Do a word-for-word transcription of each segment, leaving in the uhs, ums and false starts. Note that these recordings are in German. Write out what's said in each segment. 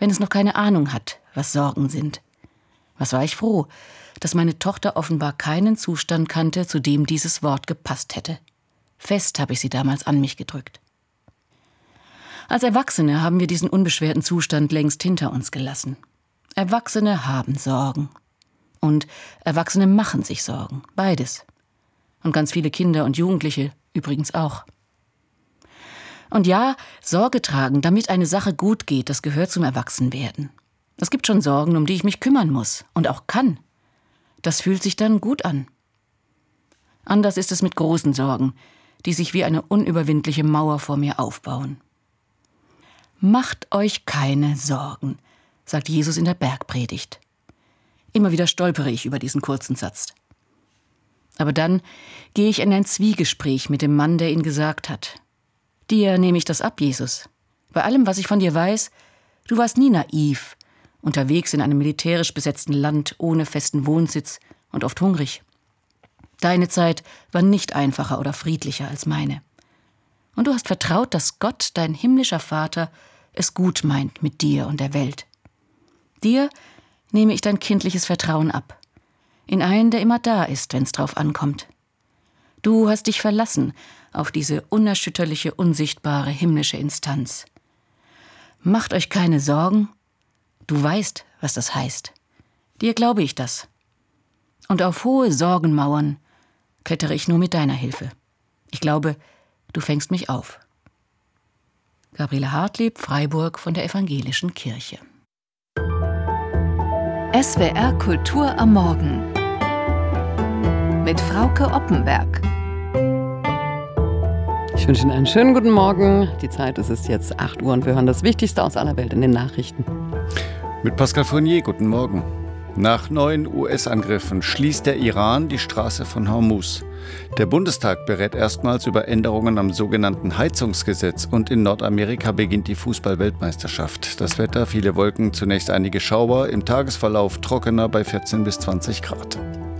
wenn es noch keine Ahnung hat, was Sorgen sind. Was war ich froh, dass meine Tochter offenbar keinen Zustand kannte, zu dem dieses Wort gepasst hätte. Fest habe ich sie damals an mich gedrückt. Als Erwachsene haben wir diesen unbeschwerten Zustand längst hinter uns gelassen. Erwachsene haben Sorgen. Und Erwachsene machen sich Sorgen. Beides. Und ganz viele Kinder und Jugendliche übrigens auch. Und ja, Sorge tragen, damit eine Sache gut geht, das gehört zum Erwachsenwerden. Es gibt schon Sorgen, um die ich mich kümmern muss und auch kann. Das fühlt sich dann gut an. Anders ist es mit großen Sorgen, die sich wie eine unüberwindliche Mauer vor mir aufbauen. Macht euch keine Sorgen, sagt Jesus in der Bergpredigt. Immer wieder stolpere ich über diesen kurzen Satz. Aber dann gehe ich in ein Zwiegespräch mit dem Mann, der ihn gesagt hat. Dir nehme ich das ab, Jesus. Bei allem, was ich von dir weiß, du warst nie naiv, unterwegs in einem militärisch besetzten Land ohne festen Wohnsitz und oft hungrig. Deine Zeit war nicht einfacher oder friedlicher als meine. Und du hast vertraut, dass Gott, dein himmlischer Vater, es gut meint mit dir und der Welt. Dir nehme ich dein kindliches Vertrauen ab, in einen, der immer da ist, wenn's drauf ankommt. Du hast dich verlassen auf diese unerschütterliche, unsichtbare, himmlische Instanz. Macht euch keine Sorgen, du weißt, was das heißt. Dir glaube ich das. Und auf hohe Sorgenmauern klettere ich nur mit deiner Hilfe. Ich glaube, du fängst mich auf. Gabriele Hartlieb, Freiburg von der Evangelischen Kirche. S W R Kultur am Morgen mit Frauke Oppenberg. Ich wünsche Ihnen einen schönen guten Morgen. Die Zeit ist es jetzt acht Uhr und wir hören das Wichtigste aus aller Welt in den Nachrichten. Mit Pascal Fournier, guten Morgen. Nach neuen U S-Angriffen schließt der Iran die Straße von Hormuz. Der Bundestag berät erstmals über Änderungen am sogenannten Heizungsgesetz und in Nordamerika beginnt die Fußball-Weltmeisterschaft. Das Wetter, viele Wolken, zunächst einige Schauer, im Tagesverlauf trockener bei vierzehn bis zwanzig Grad.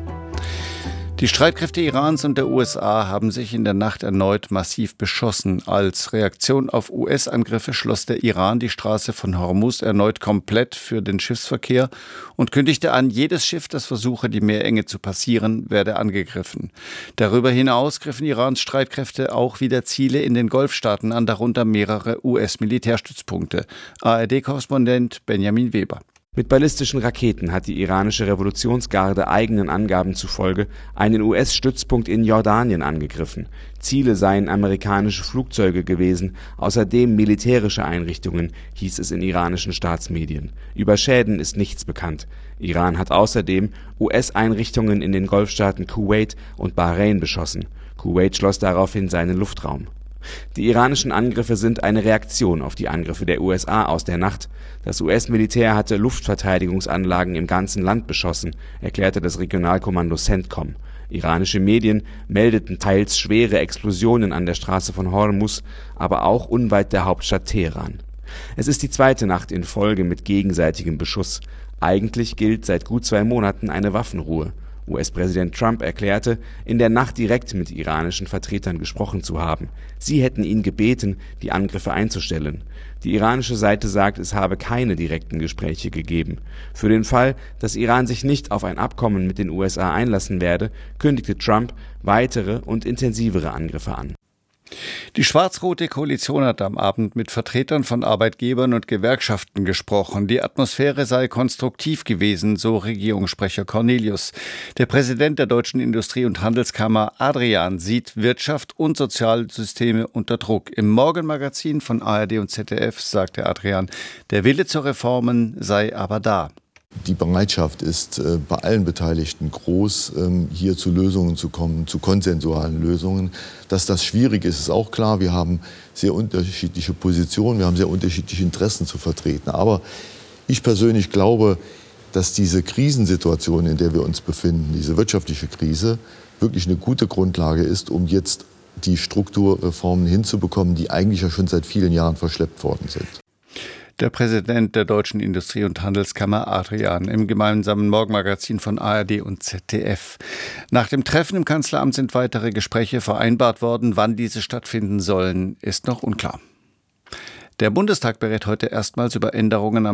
Die Streitkräfte Irans und der U S A haben sich in der Nacht erneut massiv beschossen. Als Reaktion auf U S-Angriffe schloss der Iran die Straße von Hormuz erneut komplett für den Schiffsverkehr und kündigte an, jedes Schiff, das versuche, die Meerenge zu passieren, werde angegriffen. Darüber hinaus griffen Irans Streitkräfte auch wieder Ziele in den Golfstaaten an, darunter mehrere U S-Militärstützpunkte. A R D-Korrespondent Benjamin Weber. Mit ballistischen Raketen hat die iranische Revolutionsgarde eigenen Angaben zufolge einen U S-Stützpunkt in Jordanien angegriffen. Ziele seien amerikanische Flugzeuge gewesen, außerdem militärische Einrichtungen, hieß es in iranischen Staatsmedien. Über Schäden ist nichts bekannt. Iran hat außerdem U S-Einrichtungen in den Golfstaaten Kuwait und Bahrain beschossen. Kuwait schloss daraufhin seinen Luftraum. Die iranischen Angriffe sind eine Reaktion auf die Angriffe der U S A aus der Nacht. Das U S-Militär hatte Luftverteidigungsanlagen im ganzen Land beschossen, erklärte das Regionalkommando CENTCOM. Iranische Medien meldeten teils schwere Explosionen an der Straße von Hormuz, aber auch unweit der Hauptstadt Teheran. Es ist die zweite Nacht in Folge mit gegenseitigem Beschuss. Eigentlich gilt seit gut zwei Monaten eine Waffenruhe. U S-Präsident Trump erklärte, in der Nacht direkt mit iranischen Vertretern gesprochen zu haben. Sie hätten ihn gebeten, die Angriffe einzustellen. Die iranische Seite sagt, es habe keine direkten Gespräche gegeben. Für den Fall, dass Iran sich nicht auf ein Abkommen mit den U S A einlassen werde, kündigte Trump weitere und intensivere Angriffe an. Die schwarz-rote Koalition hat am Abend mit Vertretern von Arbeitgebern und Gewerkschaften gesprochen. Die Atmosphäre sei konstruktiv gewesen, so Regierungssprecher Cornelius. Der Präsident der Deutschen Industrie- und Handelskammer Adrian sieht Wirtschaft und Sozialsysteme unter Druck. Im Morgenmagazin von A R D und Z D F sagte Adrian, der Wille zu Reformen sei aber da. Die Bereitschaft ist äh, bei allen Beteiligten groß, ähm, hier zu Lösungen zu kommen, zu konsensualen Lösungen. Dass das schwierig ist, ist auch klar. Wir haben sehr unterschiedliche Positionen, wir haben sehr unterschiedliche Interessen zu vertreten. Aber ich persönlich glaube, dass diese Krisensituation, in der wir uns befinden, diese wirtschaftliche Krise, wirklich eine gute Grundlage ist, um jetzt die Strukturreformen hinzubekommen, die eigentlich ja schon seit vielen Jahren verschleppt worden sind. Der Präsident der Deutschen Industrie- und Handelskammer Adrian im gemeinsamen Morgenmagazin von A R D und Z D F. Nach dem Treffen im Kanzleramt sind weitere Gespräche vereinbart worden. Wann diese stattfinden sollen, ist noch unklar. Der Bundestag berät heute erstmals über Änderungen am